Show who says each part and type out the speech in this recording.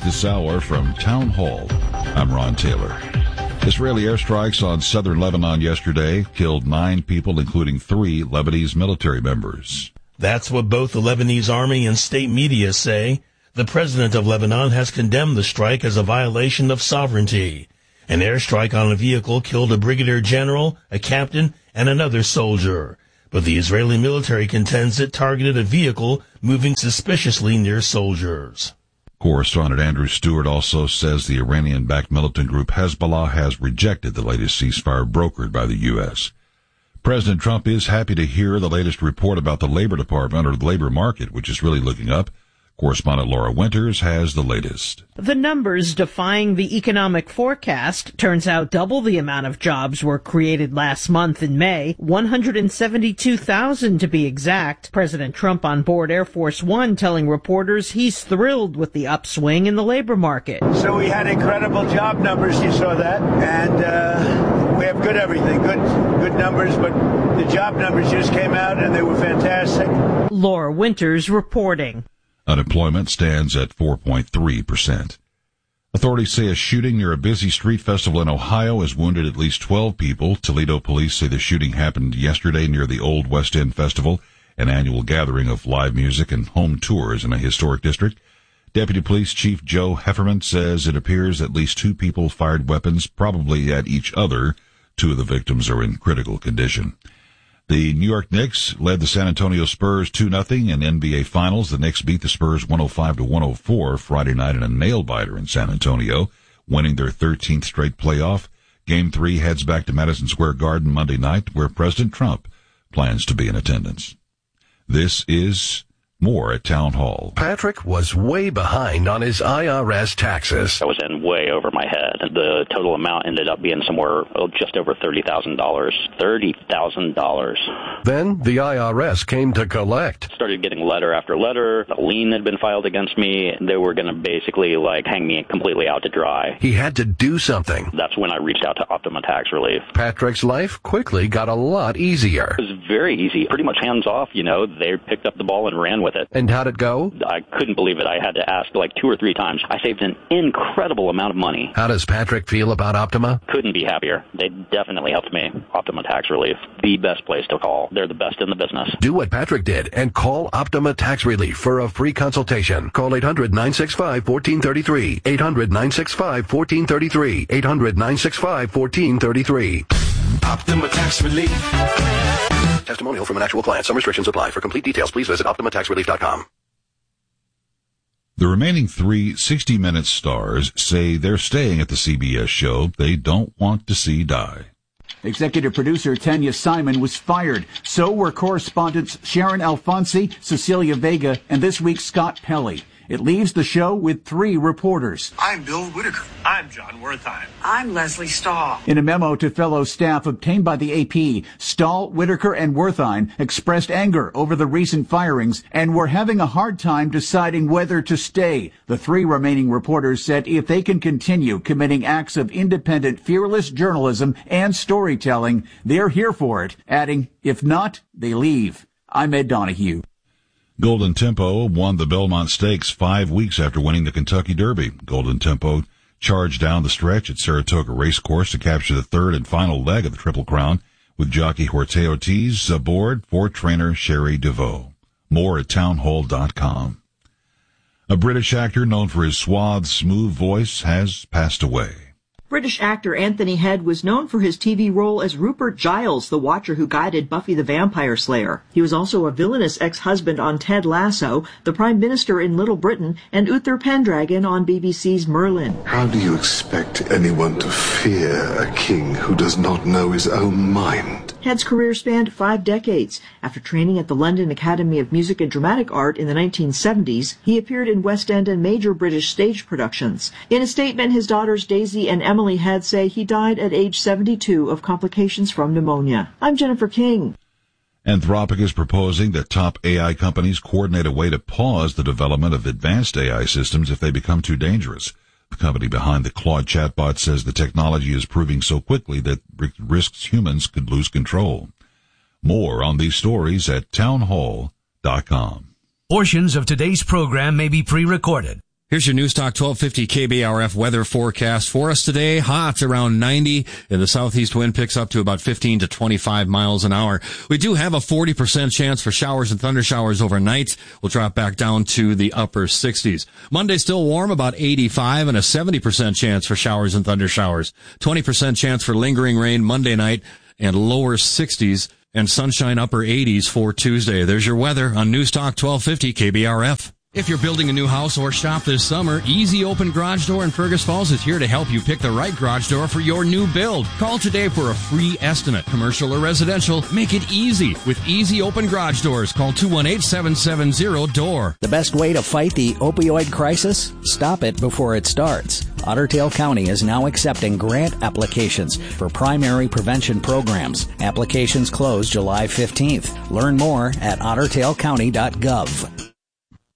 Speaker 1: this hour from Town Hall. I'm Ron Taylor. Israeli airstrikes on southern Lebanon yesterday killed 9 people, including 3 Lebanese military members.
Speaker 2: That's what both the Lebanese army and state media say. The president of Lebanon has condemned the strike as a violation of sovereignty. An airstrike on a vehicle killed a brigadier general, a captain, and another soldier. But the Israeli military contends it targeted a vehicle moving suspiciously near soldiers.
Speaker 1: Correspondent Andrew Stewart also says the Iranian-backed militant group Hezbollah has rejected the latest ceasefire brokered by the U.S. President Trump is happy to hear the latest report about the Labor Department, or the labor market, which is really looking up. Correspondent Laura Winters has the latest.
Speaker 3: The numbers defying the economic forecast. Turns out double the amount of jobs were created last month in May, 172,000 to be exact. President Trump on board Air Force One telling reporters he's thrilled with the upswing in the labor market.
Speaker 4: So we had incredible job numbers, you saw that, and we have good everything, good numbers, but the job numbers just came out and they were fantastic.
Speaker 3: Laura Winters reporting.
Speaker 1: Unemployment stands at 4.3%. Authorities say a shooting near a busy street festival in Ohio has wounded at least 12 people. Toledo police say the shooting happened yesterday near the Old West End Festival, an annual gathering of live music and home tours in a historic district. Deputy Police Chief Joe Hefferman says it appears at least 2 people fired weapons, probably at each other. 2 of the victims are in critical condition. The New York Knicks led the San Antonio Spurs 2-0 in NBA Finals. The Knicks beat the Spurs 105-104 Friday night in a nail-biter in San Antonio, winning their 13th straight playoff. Game 3 heads back to Madison Square Garden Monday night, where President Trump plans to be in attendance. This is more at Town Hall.
Speaker 5: Patrick was way behind on his IRS taxes.
Speaker 6: I was in way over my head. The total amount ended up being somewhere just over $30,000. $30,000.
Speaker 5: Then the IRS came to collect.
Speaker 6: Started getting letter after letter. A lien had been filed against me. They were going to basically hang me completely out to dry.
Speaker 5: He had to do something.
Speaker 6: That's when I reached out to Optima Tax Relief.
Speaker 5: Patrick's life quickly got a lot easier.
Speaker 6: It was very easy. Pretty much hands off, They picked up the ball and ran with it.
Speaker 5: And how'd it go?
Speaker 6: I couldn't believe it. I had to ask 2 or 3 times. I saved an incredible amount of money.
Speaker 5: How does Patrick feel about Optima?
Speaker 6: Couldn't be happier. They definitely helped me. Optima Tax Relief, the best place to call. They're the best in the business.
Speaker 5: Do what Patrick did and call Optima Tax Relief for a free consultation. Call 800-965-1433. 800-965-1433. 800-965-1433.
Speaker 7: Optima Tax Relief.
Speaker 5: Testimonial from an actual client. Some restrictions apply. For complete details, please visit OptimaTaxRelief.com.
Speaker 1: The remaining 3 60 Minutes stars say they're staying at the CBS show they don't want to see die.
Speaker 8: Executive producer Tanya Simon was fired. So were correspondents Sharon Alfonsi, Cecilia Vega, and this week's Scott Pelley. It leaves the show with 3 reporters.
Speaker 9: I'm Bill Whitaker.
Speaker 10: I'm John Wertheim.
Speaker 9: I'm Leslie Stahl.
Speaker 8: In a memo to fellow staff obtained by the AP, Stahl, Whitaker, and Wertheim expressed anger over the recent firings and were having a hard time deciding whether to stay. The 3 remaining reporters said if they can continue committing acts of independent, fearless journalism and storytelling, they're here for it, adding, if not, they leave. I'm Ed Donahue.
Speaker 1: Golden Tempo won the Belmont Stakes 5 weeks after winning the Kentucky Derby. Golden Tempo charged down the stretch at Saratoga Racecourse to capture the 3rd and final leg of the Triple Crown, with jockey Jorge Ortiz aboard for trainer Sherry DeVoe. More at townhall.com. A British actor known for his suave, smooth voice has passed away.
Speaker 11: British actor Anthony Head was known for his TV role as Rupert Giles, the Watcher who guided Buffy the Vampire Slayer. He was also a villainous ex-husband on Ted Lasso, the Prime Minister in Little Britain, and Uther Pendragon on BBC's Merlin.
Speaker 7: How do you expect anyone to fear a king who does not know his own mind?
Speaker 11: Head's career spanned 5 decades. After training at the London Academy of Music and Dramatic Art in the 1970s, he appeared in West End and major British stage productions. In a statement, his daughters Daisy and Emily Head say he died at age 72 of complications from pneumonia. I'm Jennifer King.
Speaker 1: Anthropic is proposing that top AI companies coordinate a way to pause the development of advanced AI systems if they become too dangerous. The company behind the Claude chatbot says the technology is proving so quickly that risks humans could lose control. More on these stories at townhall.com.
Speaker 12: Portions of today's program may be pre-recorded.
Speaker 10: Here's your News Talk 1250 KBRF weather forecast for us today. Hot around 90, and the southeast wind picks up to about 15 to 25 miles an hour. We do have a 40% chance for showers and thunder showers overnight. We'll drop back down to the upper 60s. Monday still warm, about 85, and a 70% chance for showers and thunder showers. 20% chance for lingering rain Monday night, and lower 60s, and sunshine upper 80s for Tuesday. There's your weather on News Talk 1250 KBRF. If you're building a new house or shop this summer, Easy Open Garage Door in Fergus Falls is here to help you pick the right garage door for your new build. Call today for a free estimate. Commercial or residential, make it easy with Easy Open Garage Doors. Call 218-770-DOOR.
Speaker 12: The best way to fight the opioid crisis? Stop it before it starts. Otter Tail County is now accepting grant applications for primary prevention programs. Applications close July 15th. Learn more at ottertailcounty.gov.